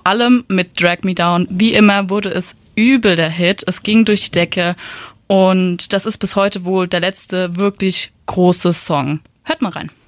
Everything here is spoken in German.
allem mit Drag Me Down. Wie immer wurde es übel der Hit. Es ging durch die Decke und das ist bis heute wohl der letzte wirklich große Song. Hört mal rein.